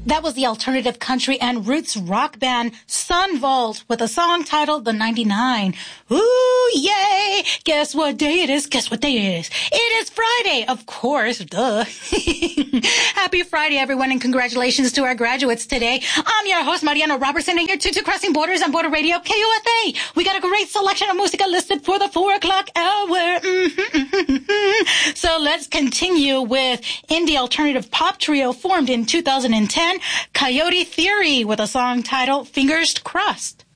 That was the alternative country and roots rock band Sun Volt with a song titled The 99. Ooh, yay! Guess what day it is? Guess what day it is? It is Friday, of course, duh. Happy Friday, everyone, and congratulations to our graduates today. I'm your host, Mariano Robertson, and you're tuned to Crossing Borders on Border Radio, KUFA. We got a great selection of music listed for the 4 o'clock hour. So let's continue with indie alternative pop trio formed in 2010, Coyote Theory, with a song titled Fingers Crossed.